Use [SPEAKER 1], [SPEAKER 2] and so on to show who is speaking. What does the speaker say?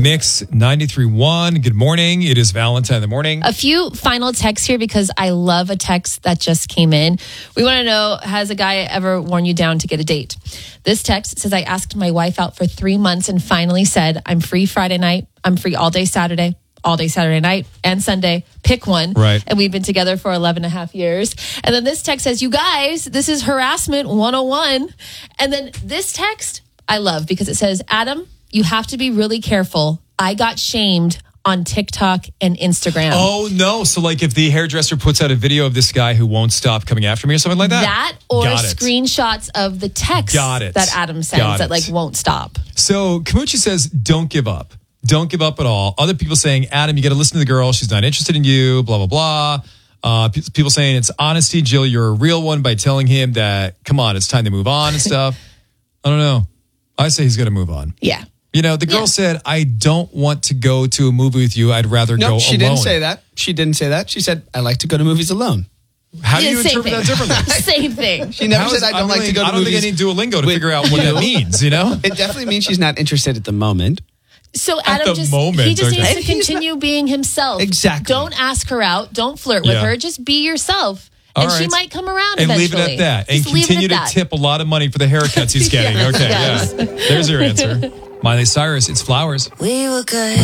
[SPEAKER 1] Mix 93.1. Good morning. It is Valentine in the morning.
[SPEAKER 2] A few final texts here because I love a text that just came in. We want to know, has a guy ever worn you down to get a date? This text says, I asked my wife out for 3 months and finally said, I'm free Friday night. I'm free all day Saturday night, and Sunday. Pick one.
[SPEAKER 1] Right.
[SPEAKER 2] And we've been together for 11 and a half years. And then this text says, you guys, this is harassment 101. And then this text I love because it says, Adam, you have to be really careful. I got shamed on TikTok and Instagram.
[SPEAKER 1] Oh, no. So, like, if the hairdresser puts out a video of this guy who won't stop coming after me or something like that?
[SPEAKER 2] That or
[SPEAKER 1] Got it.
[SPEAKER 2] screenshots of the text that Adam sends that, like, won't stop.
[SPEAKER 1] So, Kamuchi says, don't give up. Don't give up at all. Other people saying, Adam, you got to listen to the girl. She's not interested in you, blah, blah, blah. People saying it's honesty. Jill, you're a real one by telling him that, come on, it's time to move on and stuff. I don't know. I say he's got to move on.
[SPEAKER 2] Yeah.
[SPEAKER 1] You know, the girl said, I don't want to go to a movie with you. I'd rather go alone.
[SPEAKER 3] No, she didn't say that. She didn't say that. She said, I like to go to movies alone.
[SPEAKER 1] How do you interpret that differently?
[SPEAKER 2] Same thing.
[SPEAKER 3] She never said, I don't like to go to movies.
[SPEAKER 1] I don't think I need Duolingo to figure out what that means, you know?
[SPEAKER 3] It definitely means she's not interested at the moment.
[SPEAKER 2] So Adam needs to continue being himself.
[SPEAKER 3] Exactly.
[SPEAKER 2] Don't ask her out. Don't flirt with her. Just be yourself.
[SPEAKER 1] All
[SPEAKER 2] and
[SPEAKER 1] right.
[SPEAKER 2] she might come around
[SPEAKER 1] and
[SPEAKER 2] eventually.
[SPEAKER 1] leave it at that.
[SPEAKER 2] Just
[SPEAKER 1] and continue to tip a lot of money for the haircuts he's getting.
[SPEAKER 2] Yes,
[SPEAKER 1] okay,
[SPEAKER 2] yes.
[SPEAKER 1] yeah. There's your answer. Miley Cyrus, it's Flowers.
[SPEAKER 4] We were good.